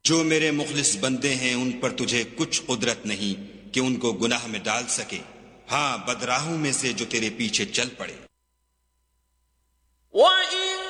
जो मेरे मुखलिस बंदे हैं उन पर तुझे कुछ कुदरत नहीं कि उनको गुनाह में डाल सके। हाँ, बदराहों में से जो तेरे पीछे चल पड़े।